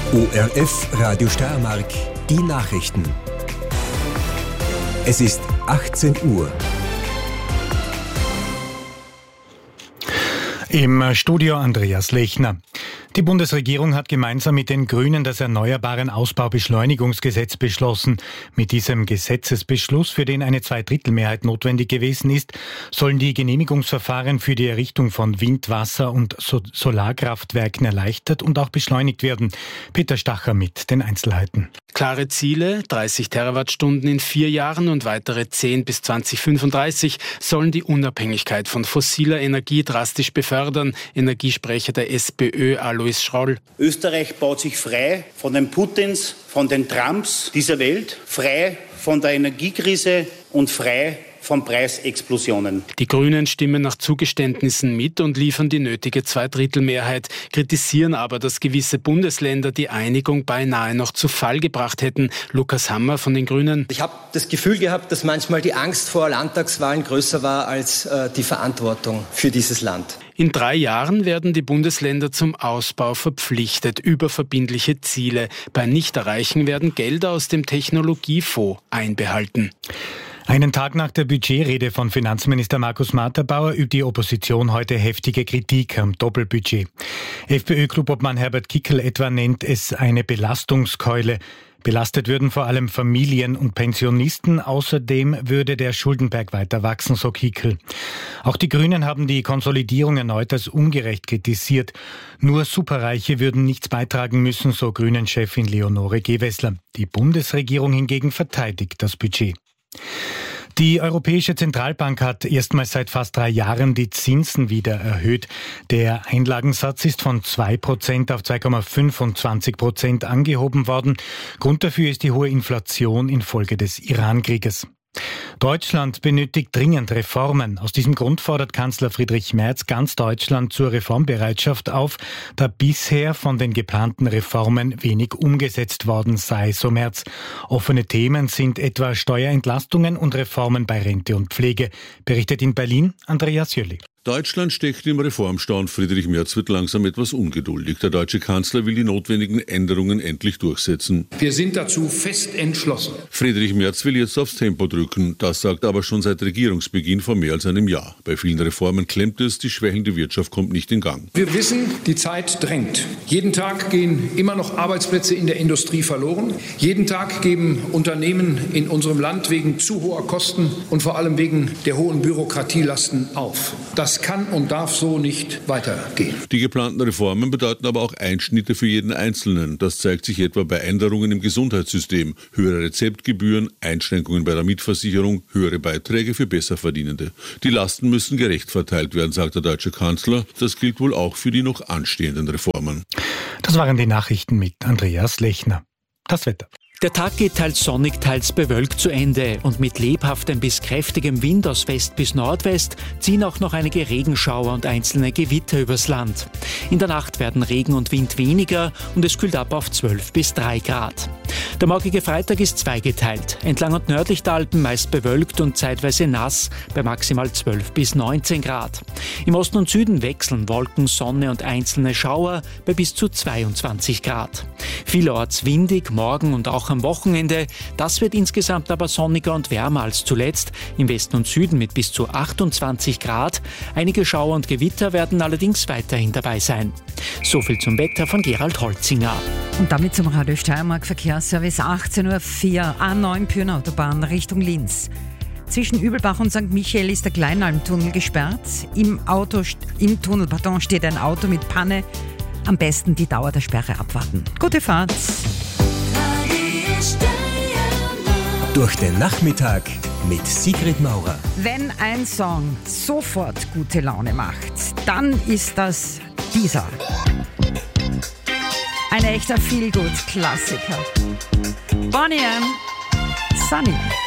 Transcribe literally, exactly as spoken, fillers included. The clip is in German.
O R F Radio Steiermark, die Nachrichten. Es ist achtzehn Uhr. Im Studio Andreas Lechner. Die Bundesregierung hat gemeinsam mit den Grünen das Erneuerbaren Ausbaubeschleunigungsgesetz beschlossen. Mit diesem Gesetzesbeschluss, für den eine Zweidrittelmehrheit notwendig gewesen ist, sollen die Genehmigungsverfahren für die Errichtung von Wind-, Wasser- und so- Solarkraftwerken erleichtert und auch beschleunigt werden. Peter Stacher mit den Einzelheiten. Klare Ziele, dreißig Terawattstunden in vier Jahren und weitere zehn bis zweitausendfünfunddreißig sollen die Unabhängigkeit von fossiler Energie drastisch befördern. Energiesprecher der SPÖ Alois Schroll. Österreich baut sich frei von den Putins, von den Trumps dieser Welt, frei von der Energiekrise und frei von Preisexplosionen. Die Grünen stimmen nach Zugeständnissen mit und liefern die nötige Zweidrittelmehrheit, kritisieren aber, dass gewisse Bundesländer die Einigung beinahe noch zu Fall gebracht hätten. Lukas Hammer von den Grünen. Ich habe das Gefühl gehabt, dass manchmal die Angst vor Landtagswahlen größer war als äh, die Verantwortung für dieses Land. In drei Jahren werden die Bundesländer zum Ausbau verpflichtet über verbindliche Ziele. Bei Nichterreichen werden Gelder aus dem Technologiefonds einbehalten. Einen Tag nach der Budgetrede von Finanzminister Markus Matterbauer übt die Opposition heute heftige Kritik am Doppelbudget. FPÖ-Klubobmann Herbert Kickl etwa nennt es eine Belastungskeule. Belastet würden vor allem Familien und Pensionisten. Außerdem würde der Schuldenberg weiter wachsen, so Kickl. Auch die Grünen haben die Konsolidierung erneut als ungerecht kritisiert. Nur Superreiche würden nichts beitragen müssen, so Grünen-Chefin Leonore Gewessler. Die Bundesregierung hingegen verteidigt das Budget. Die Europäische Zentralbank hat erstmals seit fast drei Jahren die Zinsen wieder erhöht. Der Einlagensatz ist von zwei Prozent auf zwei Komma fünfundzwanzig Prozent angehoben worden. Grund dafür ist die hohe Inflation infolge des Iran-Krieges. Deutschland benötigt dringend Reformen. Aus diesem Grund fordert Kanzler Friedrich Merz ganz Deutschland zur Reformbereitschaft auf, da bisher von den geplanten Reformen wenig umgesetzt worden sei, so Merz. Offene Themen sind etwa Steuerentlastungen und Reformen bei Rente und Pflege, berichtet in Berlin Andreas Jöli. Deutschland steckt im Reformstau und Friedrich Merz wird langsam etwas ungeduldig. Der deutsche Kanzler will die notwendigen Änderungen endlich durchsetzen. Wir sind dazu fest entschlossen. Friedrich Merz will jetzt aufs Tempo drücken. Das sagt er aber schon seit Regierungsbeginn vor mehr als einem Jahr. Bei vielen Reformen klemmt es, die schwächelnde Wirtschaft kommt nicht in Gang. Wir wissen, die Zeit drängt. Jeden Tag gehen immer noch Arbeitsplätze in der Industrie verloren. Jeden Tag geben Unternehmen in unserem Land wegen zu hoher Kosten und vor allem wegen der hohen Bürokratielasten auf. Das kann und darf so nicht weitergehen. Die geplanten Reformen bedeuten aber auch Einschnitte für jeden Einzelnen. Das zeigt sich etwa bei Änderungen im Gesundheitssystem. Höhere Rezeptgebühren, Einschränkungen bei der Mietversicherung, höhere Beiträge für Besserverdienende. Die Lasten müssen gerecht verteilt werden, sagt der deutsche Kanzler. Das gilt wohl auch für die noch anstehenden Reformen. Das waren die Nachrichten mit Andreas Lechner. Das Wetter. Der Tag geht teils sonnig, teils bewölkt zu Ende und mit lebhaftem bis kräftigem Wind aus West bis Nordwest ziehen auch noch einige Regenschauer und einzelne Gewitter übers Land. In der Nacht werden Regen und Wind weniger und es kühlt ab auf zwölf bis drei Grad. Der morgige Freitag ist zweigeteilt. Entlang und nördlich der Alpen meist bewölkt und zeitweise nass bei maximal zwölf bis neunzehn Grad. Im Osten und Süden wechseln Wolken, Sonne und einzelne Schauer bei bis zu zweiundzwanzig Grad. Vielerorts windig, morgen und auch am Wochenende. Das wird insgesamt aber sonniger und wärmer als zuletzt. Im Westen und Süden mit bis zu achtundzwanzig Grad. Einige Schauer und Gewitter werden allerdings weiterhin dabei sein. So viel zum Wetter von Gerald Holzinger. Und damit zum Radio Steiermark Verkehrsservice achtzehn Uhr vier, A neun Pyrnautobahn Richtung Linz. Zwischen Übelbach und Sankt Michael ist der Kleinalmtunnel gesperrt. Im, Auto, im Tunnel pardon, steht ein Auto mit Panne. Am besten die Dauer der Sperre abwarten. Gute Fahrt! Durch den Nachmittag mit Sigrid Maurer. Wenn ein Song sofort gute Laune macht, dann ist das dieser. Ein echter Feel-Good-Klassiker. Bonnie M. Sunny.